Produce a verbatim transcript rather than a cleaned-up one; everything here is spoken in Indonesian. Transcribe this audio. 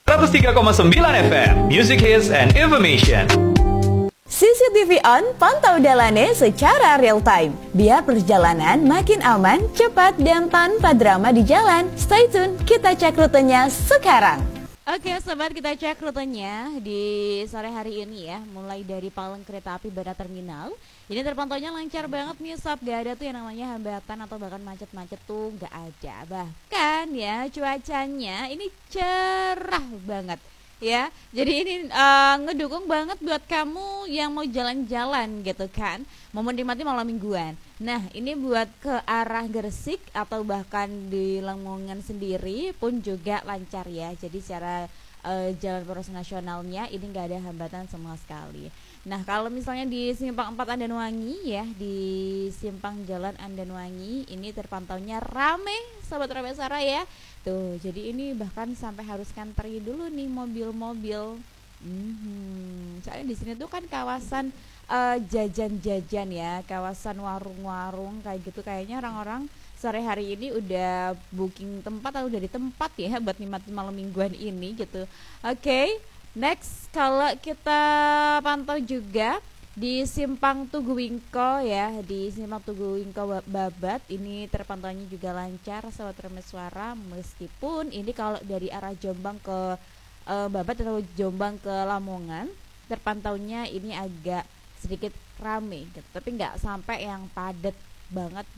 seratus tiga koma sembilan F M, Music Hits and Information. C C T V on, pantau dalane secara real time. Biar perjalanan makin aman, cepat, dan tanpa drama di jalan. Stay tune, kita cek rutenya sekarang. Oke sobat, kita cek rutenya di sore hari ini ya. Mulai dari Paleng Kereta Api Bandara Terminal. Ini terpantaunya lancar banget nih sob. Gak ada tuh yang namanya hambatan atau bahkan macet-macet tuh gak ada. Bahkan ya cuacanya ini cerah banget ya. Jadi ini uh, ngedukung banget buat kamu yang mau jalan-jalan gitu kan. Mau menikmati malam mingguan. Nah ini buat ke arah Gresik atau bahkan di Lamongan sendiri pun juga lancar ya. Jadi secara uh, jalan poros nasionalnya ini gak ada hambatan sama sekali. Nah kalau misalnya di Simpang empat Andanwangi ya, di Simpang Jalan Andanwangi ini terpantaunya rame sobat Ramesara ya. Tuh jadi ini bahkan sampai harus kantri dulu nih mobil-mobil. Hmm, soalnya di sini tuh kan kawasan uh, jajan-jajan ya, kawasan warung-warung kayak gitu. Kayaknya orang-orang sore hari ini udah booking tempat atau udah di tempat ya buat nikmatin malam mingguan ini gitu. Oke. Okay. Next, kalau kita pantau juga di Simpang Tugu Wingko ya, di Simpang Tugu Wingko Babat ini terpantaunya juga lancar sobat Rameswara, meskipun ini kalau dari arah Jombang ke e, Babat atau Jombang ke Lamongan terpantaunya ini agak sedikit rame gitu, tapi nggak sampai yang padat banget